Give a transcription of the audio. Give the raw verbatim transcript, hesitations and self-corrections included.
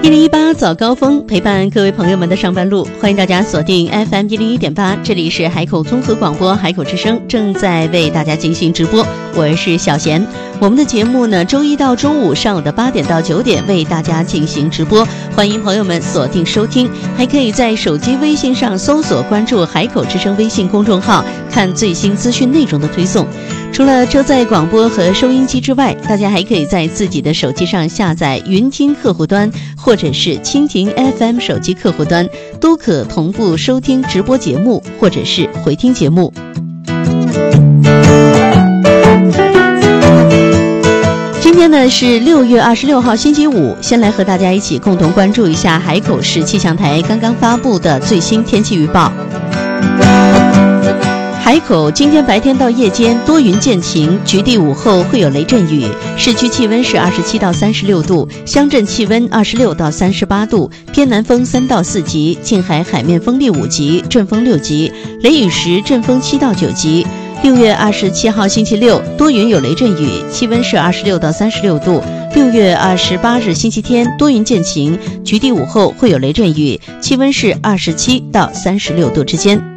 一零一八早高峰陪伴各位朋友们的上班路，欢迎大家锁定 F M 一零一点八，这里是海口综合广播海口之声，正在为大家进行直播，我是小贤。我们的节目呢，周一到周五上午的八点到九点为大家进行直播，欢迎朋友们锁定收听，还可以在手机微信上搜索关注海口之声微信公众号，看最新资讯内容的推送。除了车载广播和收音机之外，大家还可以在自己的手机上下载云听客户端或者是蜻蜓 F M 手机客户端，都可同步收听直播节目或者是回听节目。今天呢是六月二十六号星期五，先来和大家一起共同关注一下海口市气象台刚刚发布的最新天气预报。海口今天白天到夜间多云见晴，局地午后会有雷阵雨，市区气温是二十七到三十六度，乡镇气温二十六到三十八度，偏南风三到四级，近海海面风力五级，阵风六级，雷雨时阵风七到九级。六月二十七号星期六多云有雷阵雨，气温是二十六到三十六度。六月二十八日星期天多云见晴，局地午后会有雷阵雨，气温是二十七到三十六度之间。